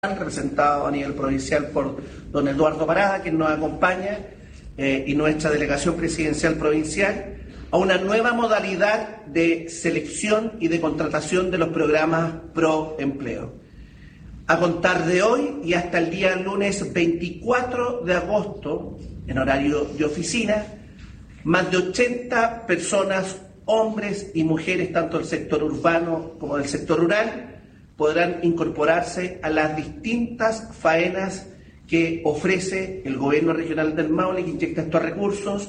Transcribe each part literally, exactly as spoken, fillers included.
representado a nivel provincial por don Eduardo Parada, quien nos acompaña, eh, y nuestra delegación presidencial provincial, a una nueva modalidad de selección y de contratación de los programas Pro Empleo. A contar de hoy y hasta el día lunes veinticuatro de agosto, en horario de oficina, más de ochenta personas, hombres y mujeres, tanto del sector urbano como del sector rural, podrán incorporarse a las distintas faenas que ofrece el gobierno regional del Maule, que inyecta estos recursos,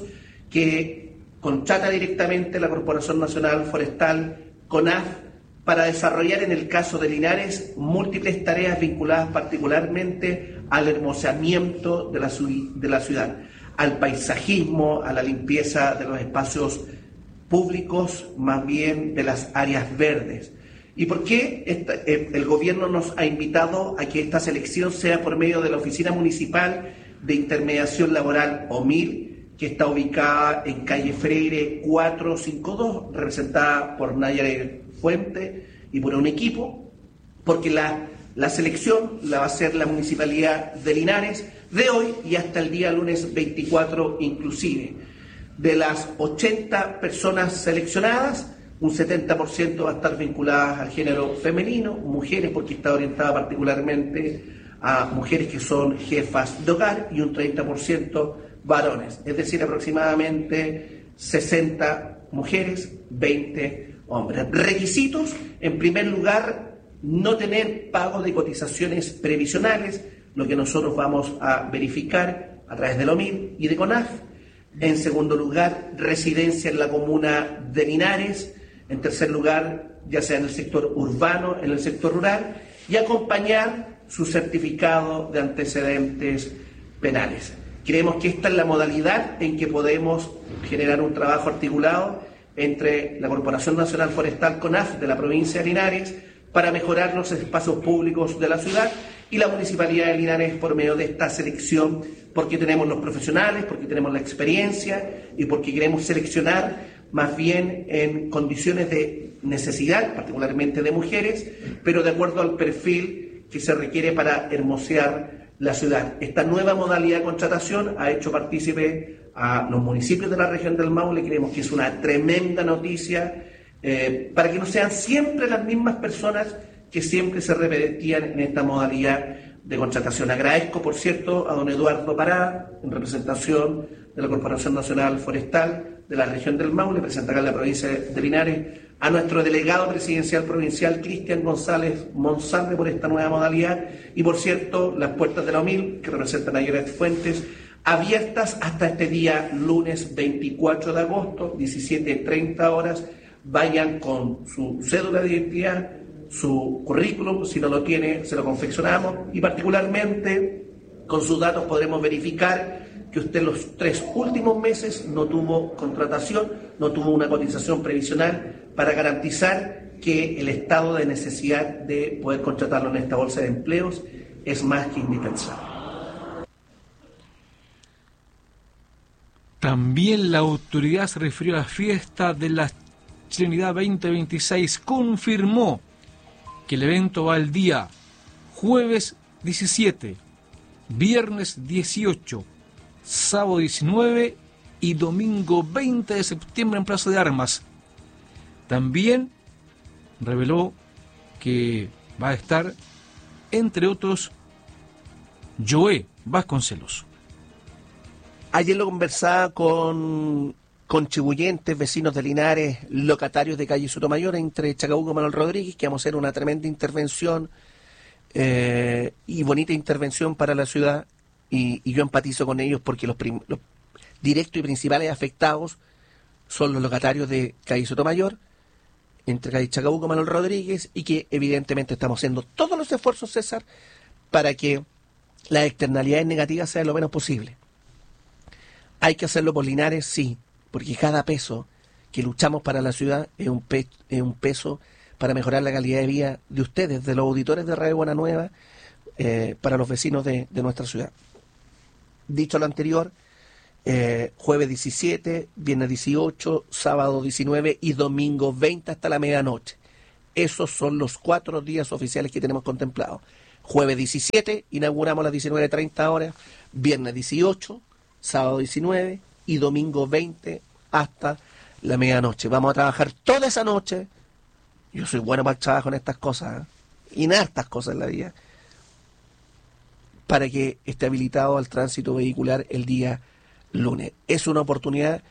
que contrata directamente la Corporación Nacional Forestal, CONAF, para desarrollar en el caso de Linares múltiples tareas vinculadas particularmente al hermoseamiento de la, de la ciudad, al paisajismo, a la limpieza de los espacios públicos, más bien de las áreas verdes. ¿Y por qué esta, eh, el gobierno nos ha invitado a que esta selección sea por medio de la Oficina Municipal de Intermediación Laboral, O M I L, que está ubicada en calle Freire cuatrocientos cincuenta y dos, representada por Nayara Fuente y por un equipo? Porque la, la selección la va a hacer la Municipalidad de Linares de hoy y hasta el día lunes veinticuatro inclusive. De las ochenta personas seleccionadas, un setenta por ciento va a estar vinculada al género femenino, mujeres, porque está orientada particularmente a mujeres que son jefas de hogar, y un treinta por ciento varones, es decir, aproximadamente sesenta mujeres, veinte hombres. Requisitos: en primer lugar, no tener pago de cotizaciones previsionales, lo que nosotros vamos a verificar a través del O M I L y de CONAF. En segundo lugar, residencia en la comuna de Linares. En tercer lugar, ya sea en el sector urbano, en el sector rural, y acompañar su certificado de antecedentes penales. Creemos que esta es la modalidad en que podemos generar un trabajo articulado entre la Corporación Nacional Forestal, CONAF, de la provincia de Linares, para mejorar los espacios públicos de la ciudad, y la Municipalidad de Linares por medio de esta selección, porque tenemos los profesionales, porque tenemos la experiencia y porque queremos seleccionar más bien en condiciones de necesidad, particularmente de mujeres, pero de acuerdo al perfil que se requiere para hermosear la ciudad. Esta nueva modalidad de contratación ha hecho partícipe a los municipios de la región del Maule. Creemos que es una tremenda noticia, eh, para que no sean siempre las mismas personas que siempre se repetían en esta modalidad de contratación. Agradezco, por cierto, a don Eduardo Pará, en representación de la Corporación Nacional Forestal de la región del Maule, presenta acá en la provincia de Linares, a nuestro delegado presidencial provincial, Cristian González Monsalve, por esta nueva modalidad, y por cierto, las puertas de la O M I L, que representan a Nayara Fuentes, abiertas hasta este día lunes veinticuatro de agosto, diecisiete treinta horas. Vayan con su cédula de identidad, su currículum, si no lo tiene, se lo confeccionamos, y particularmente con sus datos podremos verificar que usted los tres últimos meses no tuvo contratación, no tuvo una cotización previsional, para garantizar que el estado de necesidad de poder contratarlo en esta bolsa de empleos es más que indispensable. También la autoridad se refirió a la fiesta de la Chilenidad veinte veintiséis, confirmó que el evento va el día jueves diecisiete, viernes dieciocho, sábado diecinueve y domingo veinte de septiembre en Plaza de Armas. También reveló que va a estar, entre otros, Joé Vasconcelos. Ayer lo conversaba con contribuyentes, vecinos de Linares, locatarios de calle Sotomayor, entre Chacabuco y Manuel Rodríguez, que vamos a hacer una tremenda intervención eh, y bonita intervención para la ciudad, y, y yo empatizo con ellos porque los, prim, los directos y principales afectados son los locatarios de calle Sotomayor, entre calle Chacabuco y Manuel Rodríguez, y que evidentemente estamos haciendo todos los esfuerzos, César, para que las externalidades negativas sean lo menos posible. Hay que hacerlo por Linares, sí, porque cada peso que luchamos para la ciudad es un, pe es un peso para mejorar la calidad de vida de ustedes, de los auditores de Radio Buena Nueva, eh, para los vecinos de, de nuestra ciudad. Dicho lo anterior, eh, jueves diecisiete, viernes dieciocho, sábado diecinueve y domingo veinte hasta la medianoche. Esos son los cuatro días oficiales que tenemos contemplados. Jueves diecisiete, inauguramos a las diecinueve treinta horas, viernes dieciocho, sábado diecinueve y domingo veinte hasta la medianoche. Vamos a trabajar toda esa noche. Yo soy bueno para el trabajo en estas cosas, ¿eh? Y en hartas cosas en la vida, para que esté habilitado al tránsito vehicular el día lunes. Es una oportunidad,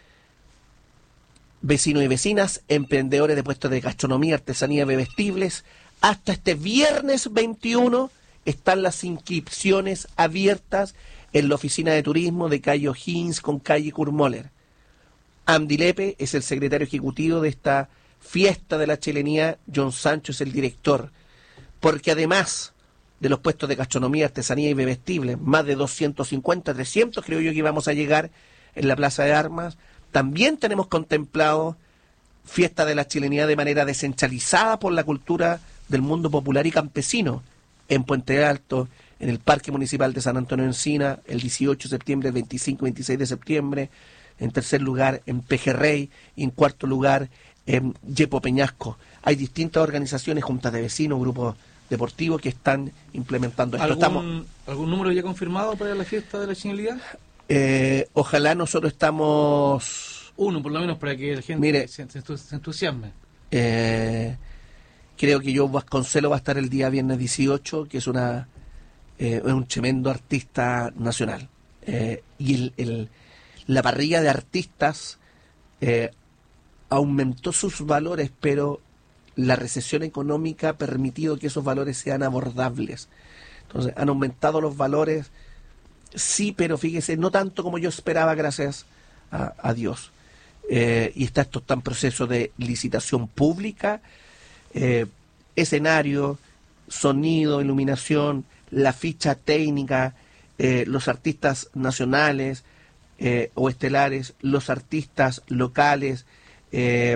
vecinos y vecinas, emprendedores de puestos de gastronomía, artesanía, bebestibles. Hasta este viernes veintiuno están las inscripciones abiertas en la oficina de turismo de calle O'Higgins con calle Kurmoller. Andy Lepe es el secretario ejecutivo de esta fiesta de la chilenidad, John Sancho es el director, porque además de los puestos de gastronomía, artesanía y bebestibles, más de doscientos cincuenta, trescientos creo yo que vamos a llegar en la Plaza de Armas, también tenemos contemplado fiesta de la chilenidad de manera descentralizada por la cultura del mundo popular y campesino, en Puente Alto, en el Parque Municipal de San Antonio Encina, el dieciocho de septiembre, el veinticinco y veintiséis de septiembre, en tercer lugar en Pejerrey, y en cuarto lugar en Yepo Peñasco. Hay distintas organizaciones, juntas de vecinos, grupos deportivos que están implementando esto. ¿Algún, Estamos, ¿algún número ya confirmado para la fiesta de la chilenidad? Eh, ojalá nosotros estamos... Uno, por lo menos, para que la gente Mire, se, se, se entusiasme. Eh, creo que Joe Vasconcelos va a estar el día viernes dieciocho, que es una eh, es un tremendo artista nacional. Eh, y el, el, la parrilla de artistas eh, aumentó sus valores, pero la recesión económica ha permitido que esos valores sean abordables. Entonces, han aumentado los valores, sí, pero fíjese, no tanto como yo esperaba, gracias a, a Dios. Eh, y está esto está en proceso de licitación pública, eh, escenario, sonido, iluminación, la ficha técnica, eh, los artistas nacionales eh, o estelares, los artistas locales. Eh,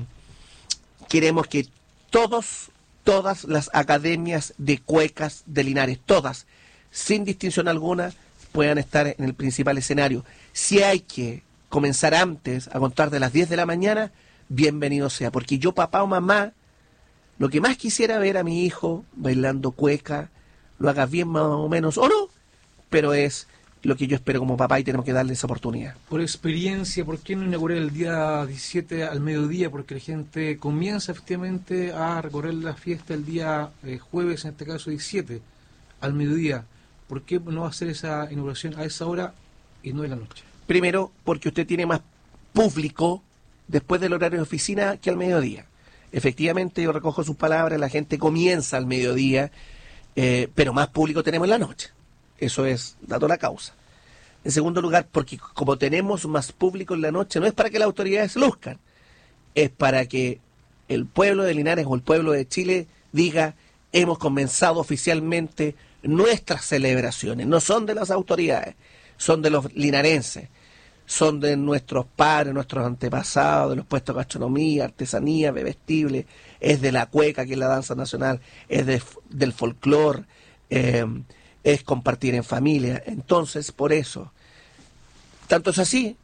queremos que todos, todas las academias de cuecas de Linares, todas, sin distinción alguna, puedan estar en el principal escenario. Si hay que comenzar antes, a contar de las diez de la mañana, bienvenido sea, porque yo, papá o mamá, lo que más quisiera ver a mi hijo bailando cueca, lo haga bien más o menos, o no, pero es lo que yo espero como papá y tenemos que darle esa oportunidad. Por experiencia, ¿por qué no inaugurar el día diecisiete al mediodía? Porque la gente comienza efectivamente a recorrer la fiesta el día eh, jueves, en este caso diecisiete, al mediodía. ¿Por qué no hacer esa inauguración a esa hora y no en la noche? Primero, porque usted tiene más público después del horario de oficina que al mediodía. Efectivamente, yo recojo sus palabras, la gente comienza al mediodía, eh, pero más público tenemos en la noche. Eso es, dado la causa. En segundo lugar, porque como tenemos más público en la noche, no es para que las autoridades luzcan, es para que el pueblo de Linares o el pueblo de Chile diga, hemos comenzado oficialmente nuestras celebraciones. No son de las autoridades, son de los linarenses, son de nuestros padres, nuestros antepasados, de los puestos de gastronomía, artesanía, bebestible, es de la cueca, que es la danza nacional, es de, del folclore, eh, es compartir en familia. Entonces, por eso, tanto es así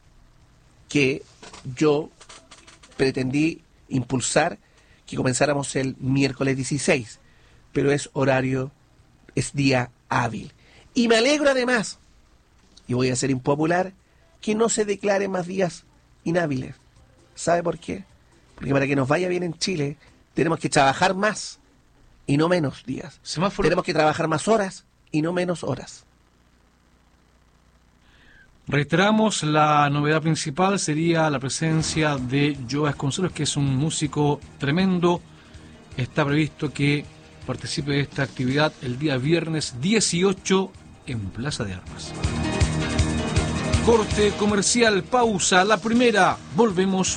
que yo pretendí impulsar que comenzáramos el miércoles dieciséis, pero es horario, es día hábil. Y me alegro además, y voy a ser impopular, que no se declare más días inhábiles. ¿Sabe por qué? Porque para que nos vaya bien en Chile, tenemos que trabajar más y no menos días. Semáforo. Tenemos que trabajar más horas y no menos horas. Reiteramos, la novedad principal sería la presencia de Joe Vasconcelos, que es un músico tremendo. Está previsto que participe de esta actividad el día viernes dieciocho en Plaza de Armas. Corte comercial, pausa, la primera, volvemos.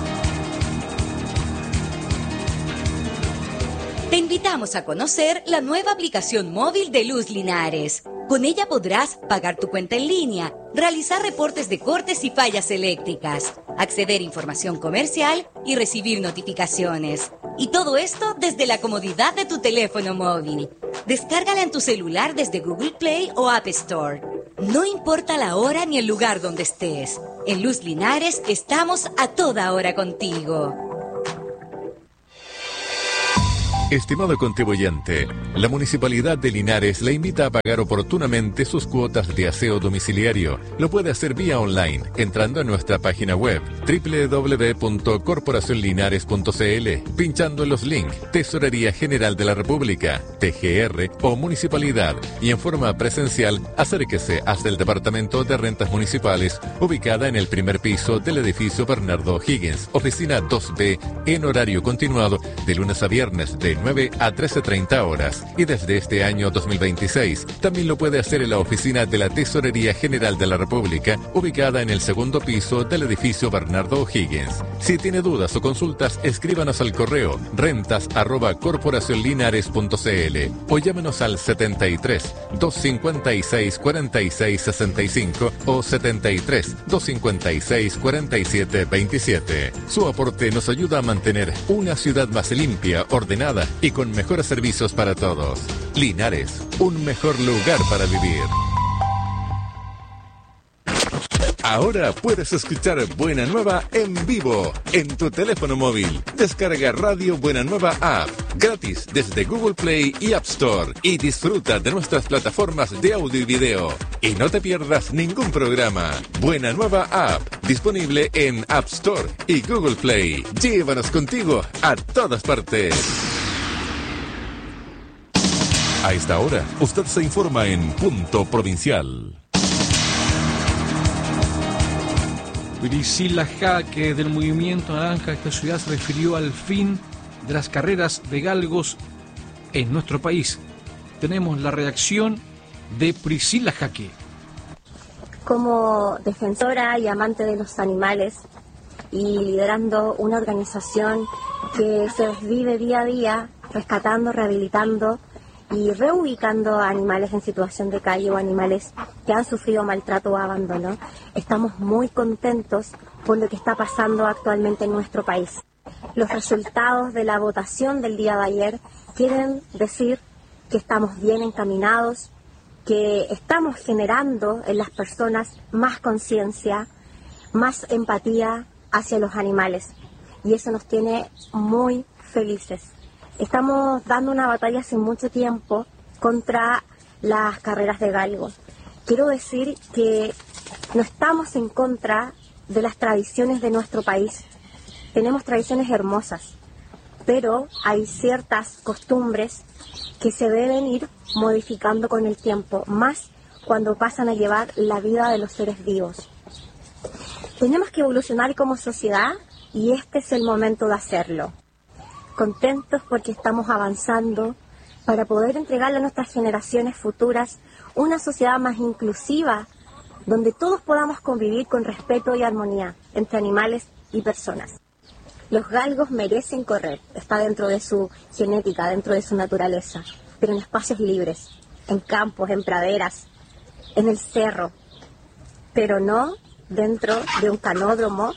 Te invitamos a conocer la nueva aplicación móvil de Luz Linares. Con ella podrás pagar tu cuenta en línea, realizar reportes de cortes y fallas eléctricas, acceder a información comercial y recibir notificaciones. Y todo esto desde la comodidad de tu teléfono móvil. Descárgala en tu celular desde Google Play o App Store. No importa la hora ni el lugar donde estés. En Luz Linares estamos a toda hora contigo. Estimado contribuyente, la Municipalidad de Linares le invita a pagar oportunamente sus cuotas de aseo domiciliario. Lo puede hacer vía online, entrando en nuestra página web doble u doble u doble u punto corporación linares punto c l, pinchando en los links Tesorería General de la República, T G R o Municipalidad, y en forma presencial, acérquese hasta el Departamento de Rentas Municipales, ubicada en el primer piso del edificio Bernardo O'Higgins, oficina dos B, en horario continuado, de lunes a viernes de nueve a trece treinta horas, y desde este año dos mil veintiséis también lo puede hacer en la oficina de la Tesorería General de la República, ubicada en el segundo piso del edificio Bernardo O'Higgins. Si tiene dudas o consultas, escríbanos al correo rentas arroba corporación linares punto c l o llámenos al setenta y tres, doscientos cincuenta y seis, cuarenta y seis sesenta y cinco o setenta y tres, doscientos cincuenta y seis, cuarenta y siete veintisiete. Su aporte nos ayuda a mantener una ciudad más limpia, ordenada y con mejores servicios para todos. Linares, un mejor lugar para vivir. Ahora puedes escuchar Buena Nueva en vivo en tu teléfono móvil. Descarga Radio Buena Nueva App gratis desde Google Play y App Store y disfruta de nuestras plataformas de audio y video. Y no te pierdas ningún programa. Buena Nueva App, disponible en App Store y Google Play. Llévanos contigo a todas partes. A esta hora, usted se informa en Punto Provincial. Priscila Jaque del Movimiento Naranja de esta ciudad se refirió al fin de las carreras de galgos en nuestro país. Tenemos la reacción de Priscila Jaque. Como defensora y amante de los animales y liderando una organización que se vive día a día rescatando, rehabilitando y reubicando a animales en situación de calle o animales que han sufrido maltrato o abandono, estamos muy contentos por lo que está pasando actualmente en nuestro país. Los resultados de la votación del día de ayer quieren decir que estamos bien encaminados, que estamos generando en las personas más conciencia, más empatía hacia los animales, y eso nos tiene muy felices. Estamos dando una batalla hace mucho tiempo contra las carreras de galgo. Quiero decir que no estamos en contra de las tradiciones de nuestro país. Tenemos tradiciones hermosas, pero hay ciertas costumbres que se deben ir modificando con el tiempo, más cuando pasan a llevar la vida de los seres vivos. Tenemos que evolucionar como sociedad y este es el momento de hacerlo. Contentos porque estamos avanzando para poder entregarle a nuestras generaciones futuras una sociedad más inclusiva, donde todos podamos convivir con respeto y armonía entre animales y personas. Los galgos merecen correr, está dentro de su genética, dentro de su naturaleza, pero en espacios libres, en campos, en praderas, en el cerro, pero no dentro de un canódromo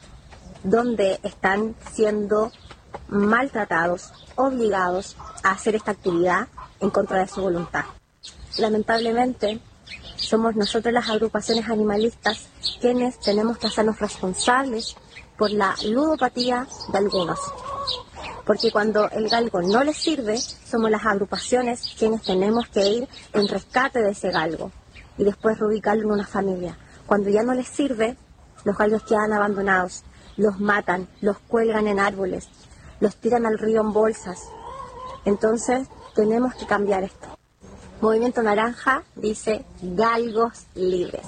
donde están siendo maltratados, obligados a hacer esta actividad en contra de su voluntad. Lamentablemente, somos nosotros las agrupaciones animalistas quienes tenemos que hacernos responsables por la ludopatía de algunos. Porque cuando el galgo no les sirve, somos las agrupaciones quienes tenemos que ir en rescate de ese galgo y después reubicarlo en una familia. Cuando ya no les sirve, los galgos quedan abandonados, los matan, los cuelgan en árboles, los tiran al río en bolsas. Entonces, tenemos que cambiar esto. Movimiento Naranja dice galgos libres.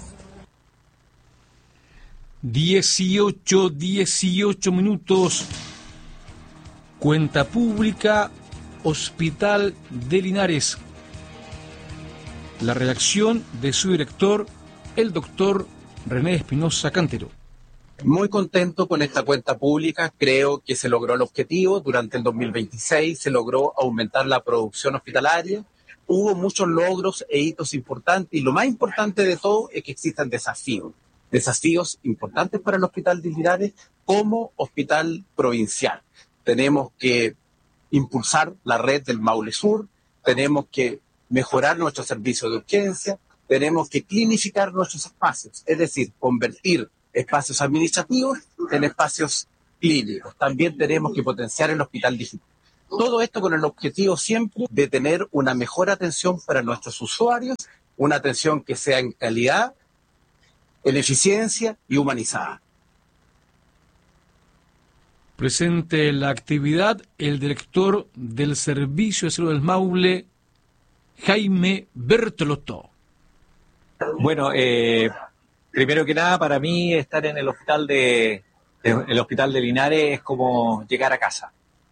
dieciocho, dieciocho minutos. Cuenta pública, Hospital de Linares. La reacción de su director, el doctor René Espinosa Cantero. Muy contento con esta cuenta pública, creo que se logró el objetivo. Durante el dos mil veintiséis se logró aumentar la producción hospitalaria, hubo muchos logros e hitos importantes y lo más importante de todo es que existan desafíos, desafíos importantes para el Hospital de Linares como hospital provincial. Tenemos que impulsar la red del Maule Sur, tenemos que mejorar nuestro servicio de urgencia, tenemos que clinificar nuestros espacios, es decir, convertir espacios administrativos en espacios clínicos. También tenemos que potenciar el hospital digital. Todo esto con el objetivo siempre de tener una mejor atención para nuestros usuarios, una atención que sea en calidad, en eficiencia y humanizada. Presente en la actividad el director del Servicio de Salud del Maule, Jaime Bertolotto. Bueno, eh, primero que nada, para mí estar en el hospital de, de el hospital de Linares es como llegar a casa.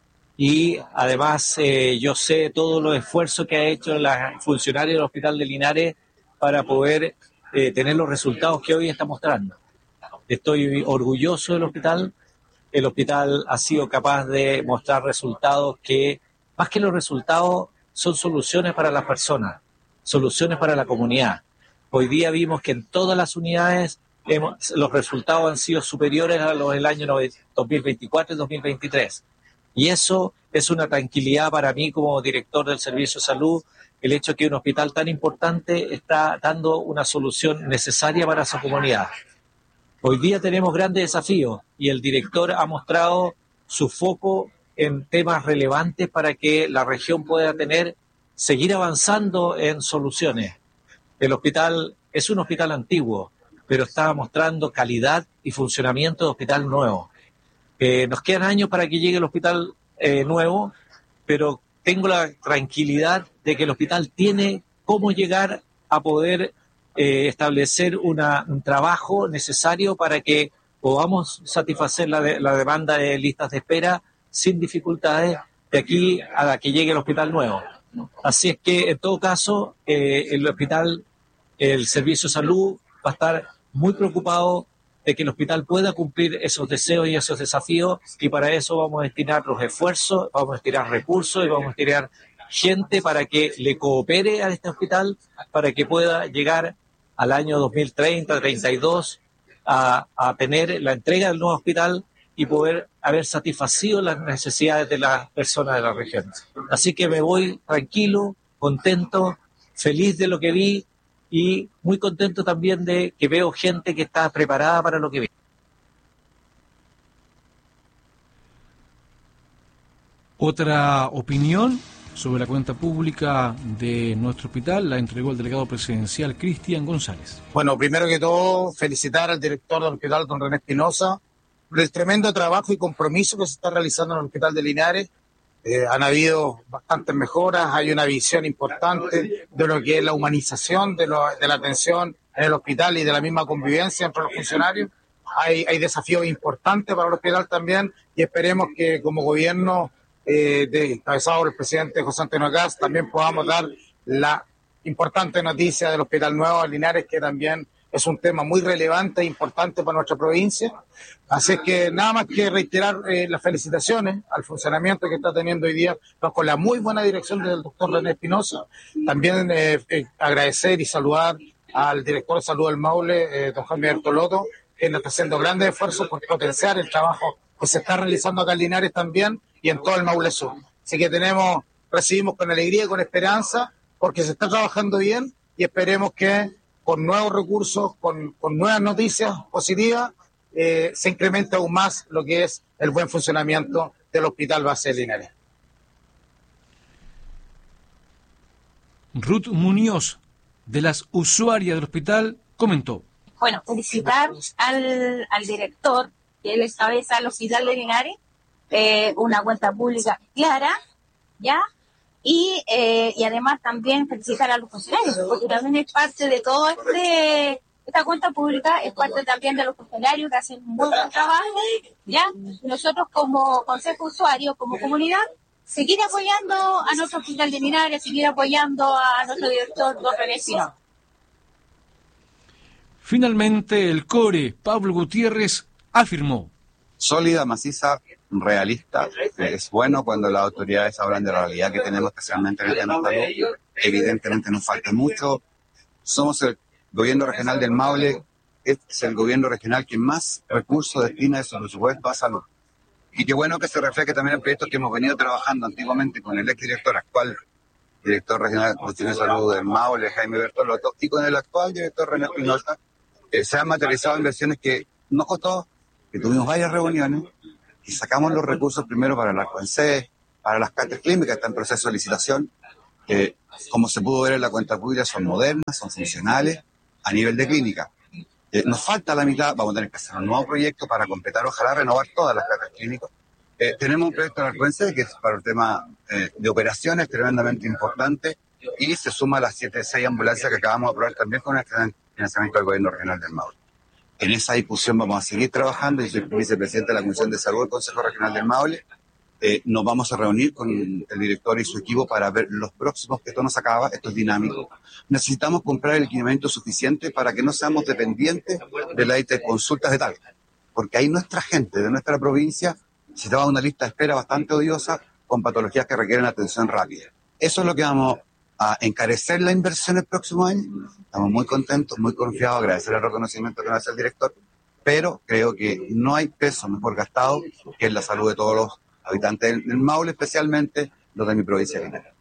Y además eh, yo sé todos los esfuerzos que ha hecho la funcionaria del hospital de Linares para poder eh, tener los resultados que hoy está mostrando. Estoy orgulloso del hospital. El hospital ha sido capaz de mostrar resultados que, más que los resultados, son soluciones para las personas, soluciones para la comunidad. Hoy día vimos que en todas las unidades hemos, los resultados han sido superiores a los del año dos mil veinticuatro y dos mil veintitrés. Y eso es una tranquilidad para mí como director del Servicio de Salud, el hecho de que un hospital tan importante está dando una solución necesaria para su comunidad. Hoy día tenemos grandes desafíos y el director ha mostrado su foco en temas relevantes para que la región pueda tener, seguir avanzando en soluciones. El hospital es un hospital antiguo, pero está mostrando calidad y funcionamiento de hospital nuevo. Eh, nos quedan años para que llegue el hospital eh, nuevo, pero tengo la tranquilidad de que el hospital tiene cómo llegar a poder eh, establecer una, un trabajo necesario para que podamos satisfacer la, de, la demanda de listas de espera sin dificultades de aquí a la que llegue el hospital nuevo. Así es que, en todo caso, eh, el hospital, el Servicio de Salud va a estar muy preocupado de que el hospital pueda cumplir esos deseos y esos desafíos, y para eso vamos a destinar los esfuerzos, vamos a destinar recursos y vamos a destinar gente para que le coopere a este hospital, para que pueda llegar al año dos mil treinta, treinta y dos a, a tener la entrega del nuevo hospital y poder haber satisfacido las necesidades de las personas de la región. Así que me voy tranquilo, contento, feliz de lo que vi, y muy contento también de que veo gente que está preparada para lo que viene. Otra opinión sobre la cuenta pública de nuestro hospital la entregó el delegado presidencial Cristian González. Bueno, primero que todo, felicitar al director del hospital, don René Espinosa, por el tremendo trabajo y compromiso que se está realizando en el hospital de Linares. Eh, han habido bastantes mejoras, hay una visión importante de lo que es la humanización de, lo, de la atención en el hospital y de la misma convivencia entre los funcionarios. Hay, hay desafíos importantes para el hospital también, y esperemos que como gobierno eh, de, encabezado por el presidente José Antonio Kast también podamos dar la importante noticia del Hospital Nuevo de Linares, que también es un tema muy relevante e importante para nuestra provincia. Así es que nada más que reiterar eh, las felicitaciones al funcionamiento que está teniendo hoy día, pues, con la muy buena dirección del doctor René Espinosa. También eh, eh, agradecer y saludar al director de salud del Maule, eh, don Jaime Bertolotto, que nos está haciendo grandes esfuerzos por potenciar el trabajo que se está realizando acá en Linares también y en todo el Maule Sur. Así que tenemos, recibimos con alegría y con esperanza, porque se está trabajando bien, y esperemos que con nuevos recursos, con, con nuevas noticias positivas, eh, se incrementa aún más lo que es el buen funcionamiento del Hospital Base de Linares. Ruth Muñoz, de las usuarias del hospital, comentó. Bueno, felicitar al, al director, que él encabeza el Hospital de Linares, eh, una cuenta pública clara, ¿ya? Y, eh, y además también felicitar a los funcionarios, porque también es parte de todo este, esta cuenta pública, es parte también de los funcionarios que hacen un buen trabajo, ¿ya? Nosotros como Consejo Usuario, como comunidad, seguir apoyando a nuestro Hospital de Linares, seguir apoyando a nuestro director, don René Espinosa. Finalmente, el CORE, Pablo Gutiérrez, afirmó. Sólida, maciza, realista. Es bueno cuando las autoridades hablan de la realidad que tenemos, especialmente en el tema de salud. Evidentemente nos falta mucho. Somos el gobierno regional del Maule, es el gobierno regional que más recursos destina de su presupuesto a salud. Y qué bueno que se refleje también en proyectos que hemos venido trabajando antiguamente con el exdirector actual, director regional de Constitución de Salud del Maule, Jaime Bertolotto, y con el actual director René Espinosa. Eh, se han materializado inversiones que nos costó, que tuvimos varias reuniones y sacamos los recursos primero para el ARCONCE, para las cátedras clínicas está en proceso de licitación. Eh, como se pudo ver en la cuenta pública, son modernas, son funcionales a nivel de clínica. Eh, nos falta la mitad, vamos a tener que hacer un nuevo proyecto para completar, ojalá renovar todas las cátedras clínicas. Eh, tenemos un proyecto en Arcuense que es para el tema eh, de operaciones tremendamente importante y se suma a las siete seis ambulancias que acabamos de aprobar también con el financiamiento del Gobierno Regional del Maule. En esa discusión vamos a seguir trabajando. Yo soy vicepresidente de la Comisión de Salud del Consejo Regional del Maule. Eh, nos vamos a reunir con el director y su equipo para ver los próximos, que esto no se acaba, esto es dinámico. Necesitamos comprar el equipamiento suficiente para que no seamos dependientes de las consultas de tal, porque ahí nuestra gente de nuestra provincia se lleva una lista de espera bastante odiosa con patologías que requieren atención rápida. Eso es lo que vamos a encarecer la inversión el próximo año. Estamos muy contentos, muy confiados, agradecer el reconocimiento que nos hace el director, pero creo que no hay peso mejor gastado que en la salud de todos los habitantes del Maule, especialmente los de mi provincia de Linares.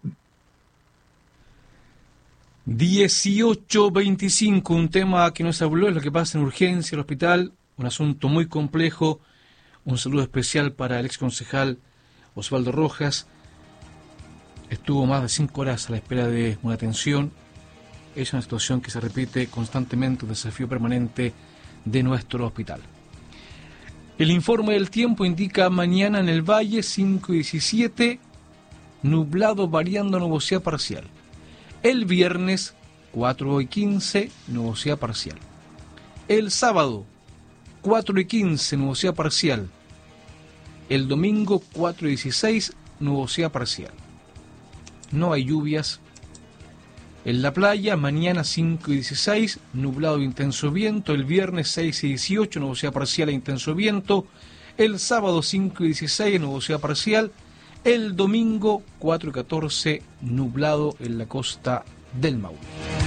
dieciocho veinticinco, un tema que nos habló es lo que pasa en urgencia, el hospital, un asunto muy complejo. Un saludo especial para el ex concejal Osvaldo Rojas. Estuvo más de cinco horas a la espera de una atención. Es una situación que se repite constantemente, un desafío permanente de nuestro hospital. El informe del tiempo indica mañana en el Valle cinco y diecisiete, nublado variando nubosidad parcial. El viernes cuatro y quince, nubosidad parcial. El sábado cuatro y quince, nubosidad parcial. El domingo cuatro y dieciséis, nubosidad parcial. No hay lluvias. En la playa, mañana cinco y dieciséis, nublado e intenso viento. El viernes seis y dieciocho, nubosidad parcial e intenso viento. El sábado cinco y dieciséis, nubosidad parcial. El domingo cuatro y catorce, nublado en la costa del Maule.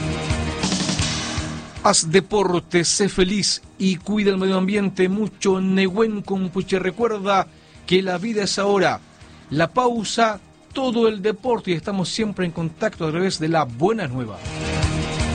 Haz deporte, sé feliz y cuida el medio ambiente mucho. Nehuen Compuche, recuerda que la vida es ahora. La pausa, todo el deporte, y estamos siempre en contacto a través de la Buena Nueva.